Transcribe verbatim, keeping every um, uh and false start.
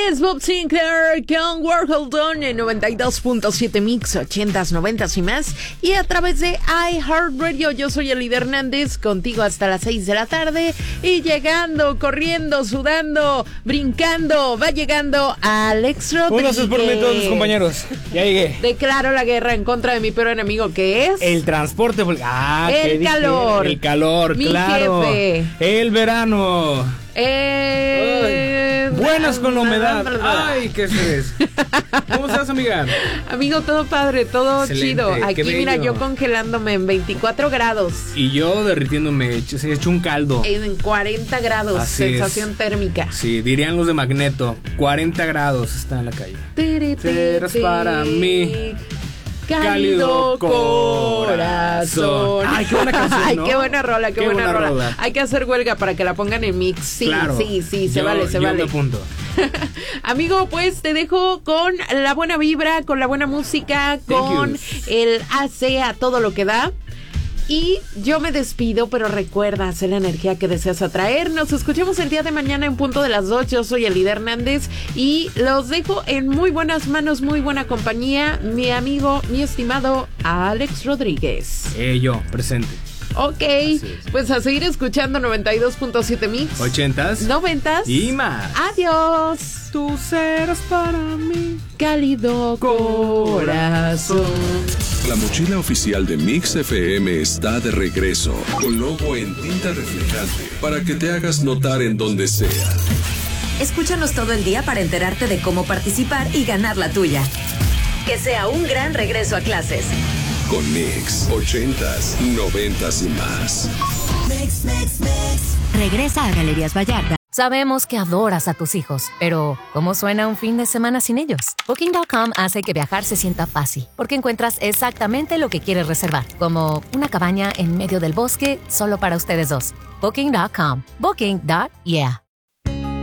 es Bob Sinclair con Warholdon en noventa y dos punto siete Mix, ochentas, noventas y más. Y a través de iHeartRadio, yo soy Elida Hernández, contigo hasta las seis de la tarde. Y llegando, corriendo, sudando, brincando, va llegando Alex Rodríguez. Un por mí todos mis compañeros. Ya llegué. Declaro la guerra en contra de mi peor enemigo, que es... El transporte. Ah, el calor. El calor, mi claro. Jefe. El verano. Eh... Ay, buenas con la humedad. Ay, qué estrés. ¿Cómo estás, amiga? Amigo, todo padre, todo excelente, chido. Aquí, bello. mira, yo congelándome en veinticuatro grados. Y yo derritiéndome, se he hecho un caldo. En cuarenta grados, Así sensación es. térmica. Sí, dirían los de Magneto, cuarenta grados está en la calle. Serás para mí cálido corazón. Ay, qué buena canción, Ay, ¿no? qué buena rola, qué, Qué buena, buena rola. rola. Hay que hacer huelga para que la pongan en mix. Sí, Claro. sí, sí, se Yo- vale, se yo vale. me apunto. Amigo, pues te dejo con la buena vibra, con la buena música, con you. el A C a todo lo que da. Y yo me despido, pero recuerda hacer la energía que deseas atraer. Nos escuchamos el día de mañana en punto de las dos. Yo soy Elida Hernández y los dejo en muy buenas manos, muy buena compañía. Mi amigo, mi estimado Alex Rodríguez. Eh, yo, presente. Ok, es. pues a seguir escuchando noventa y dos punto siete Mix. Ochentas. Noventas. Y más. Adiós. Tú serás para mí Cálido corazón. La mochila oficial de Mix F M está de regreso, con logo en tinta reflejante, para que te hagas notar en donde sea. Escúchanos todo el día para enterarte de cómo participar y ganar la tuya. Que sea un gran regreso a clases. Con Mix, ochentas, noventas y más. Mix, mix, mix. Regresa a Galerías Vallarta. Sabemos que adoras a tus hijos, pero ¿cómo suena un fin de semana sin ellos? Booking punto com hace que viajar se sienta fácil, porque encuentras exactamente lo que quieres reservar, como una cabaña en medio del bosque solo para ustedes dos. Booking punto com. Booking. Yeah.